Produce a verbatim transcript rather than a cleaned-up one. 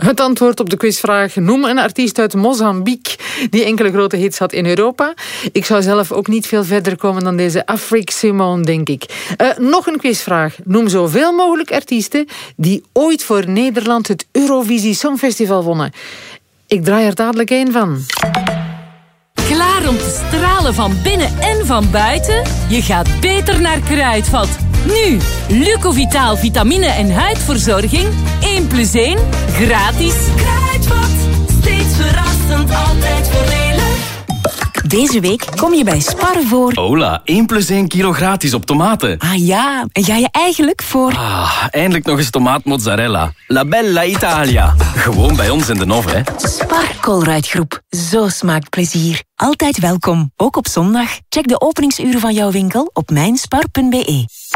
Het antwoord op de quizvraag: noem een artiest uit Mozambique die enkele grote hits had in Europa. Ik zou zelf ook niet veel verder komen dan deze Afrique Simone, denk ik. Uh, nog een quizvraag. Noem zoveel mogelijk artiesten die ooit voor Nederland het Eurovisie Songfestival wonnen. Ik draai er dadelijk één van. Klaar om te stralen van binnen en van buiten? Je gaat beter naar Kruidvat. Nu, Lucovitaal vitamine en huidverzorging. één plus één, gratis. Kruidvat, steeds verrassend, altijd voordelig. Deze week kom je bij Spar voor... Hola, één plus één kilo gratis op tomaten. Ah ja, en ga je eigenlijk voor... Ah, eindelijk nog eens tomaatmozzarella. La Bella Italia. Gewoon bij ons in de Nov, hè. Spar Colruyt-groep. Zo smaakt plezier. Altijd welkom, ook op zondag. Check de openingsuren van jouw winkel op mijnspar punt be.